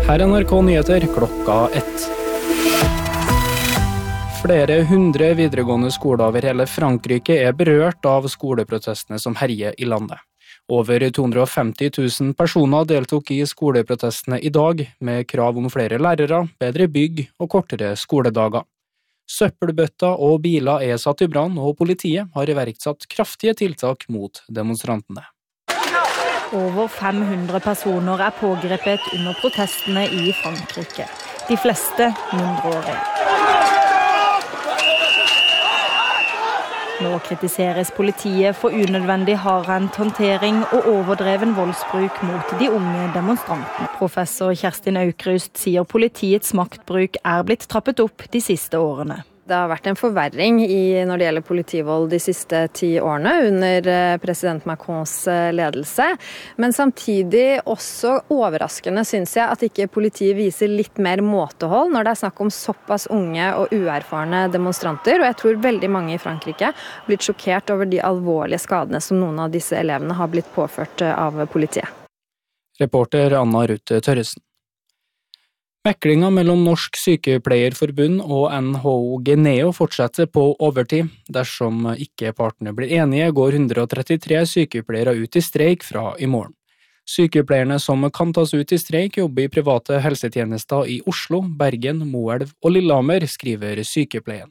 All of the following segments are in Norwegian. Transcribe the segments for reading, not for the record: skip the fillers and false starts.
Her er NRK Nyheter klokka 1. Flere hundre videregående skoler over hele Frankrike er berørt av skoleprotestene som herjer i landet. Over 250 000 personer deltok i skoleprotestene i dag, med krav om flere lærere, bedre bygg og kortere skoledager. Søppelbøtter og biler er satt i brann, og politiet har iverksatt kraftige tiltak mot demonstrantene. Over 500 personer er pågrepet under protestene i Frankrike. De fleste mindreårige. Nå kritiseres politiet for unødvendig hardhendt håndtering og overdreven voldsbruk mot de unge demonstrantene. Professor Kerstin Aukrust sier politiets maktbruk er blitt trappet opp de siste årene. Det har vært en forverring når det gjelder politivold de siste 10 årene under president Macrons ledelse. Men samtidig også overraskende synes jeg at ikke politiet viser litt mer måtehold når det er snakk om såpass unge og uerfarne demonstranter. Og jeg tror veldig mange i Frankrike har blitt sjokkert over de alvorlige skadene som noen av disse elevene har blitt påført av politiet. Reporter Anna Ruth Tørresen. Meklinga mellom Norsk Sykepleierforbund og NHO Geneo fortsetter på overtid. Dersom ikke partene blir enige, går 133 sykepleiere ut i streik fra i morgen. Sykepleierne som kan tas ut i streik jobber i private helsetjenester i Oslo, Bergen, Moelv og Lillehammer, skriver Sykepleien.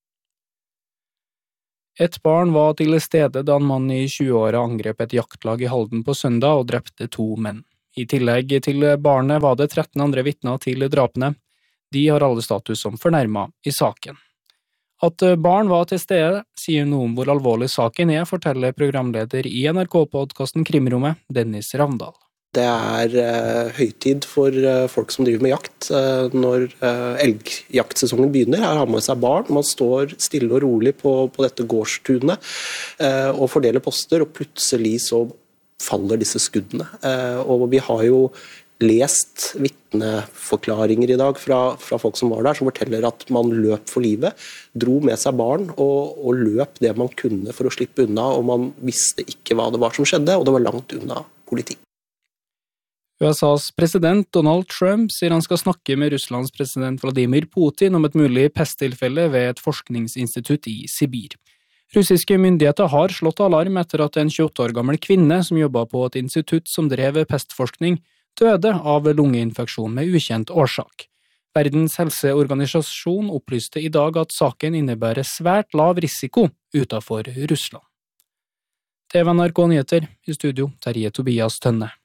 Et barn var til stede da en mann i 20-åra angrep et jaktlag i Halden på søndag og drepte 2 menn. I tillegg til barnet var det 13 andre vitner til drapene. De har alle status som fornærmet i saken. At barn var til stede, sier noe om hvor alvorlig saken er, forteller programleder i NRK-podcasten Krimrommet, Dennis Ravndal. Det er høytid for folk som driver med jakt når elgjaktsesongen begynner. Her har man med seg barn, man står stille og rolig på dette gårdstunet og fordeler poster, og plutselig så faller disse skuddene. Og vi har jo lest vitneforklaringer i dag fra folk som var der, som forteller at man løp for livet, dro med seg barn og løp det man kunne for å slippe unna, og man visste ikke hva det var som skjedde, og det var langt unna politi. USAs president Donald Trump sier han skal snakke med Russlands president Vladimir Putin om et mulig pesttilfelle ved et forskningsinstitutt i Sibir. Russiske myndigheter har slått alarm etter at en 28 år gammel kvinne som jobbet på et institutt som drev pestforskning, døde av lungeinfeksjon med ukjent årsak. Verdens helseorganisasjon opplyste i dag at saken innebærer svært lav risiko utenfor Russland. TV NRK Nyheter, i studio Terje Tobias Tønne.